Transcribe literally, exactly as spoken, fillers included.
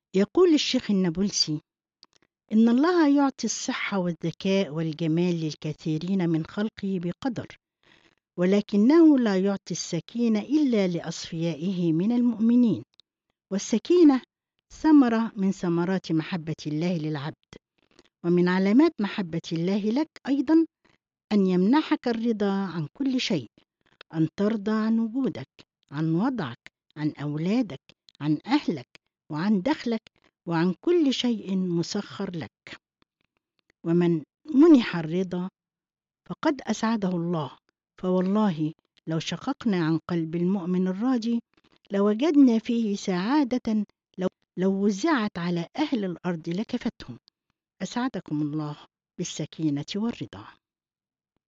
يقول الشيخ النابلسي: إن الله يعطي الصحة والذكاء والجمال للكثيرين من خلقه بقدر، ولكنه لا يعطي السكينة إلا لأصفيائه من المؤمنين. والسكينة ثمرة من ثمرات محبة الله للعبد، ومن علامات محبة الله لك أيضا أن يمنحك الرضا عن كل شيء، أن ترضى عن وجودك، عن وضعك، عن أولادك، عن أهلك، وعن دخلك، وعن كل شيء مسخر لك. ومن منح الرضا فقد أسعده الله. فوالله لو شققنا عن قلب المؤمن الراضي لوجدنا فيه سعادة لو, لو وزعت على أهل الأرض لكفتهم. أسعدكم الله بالسكينة والرضا.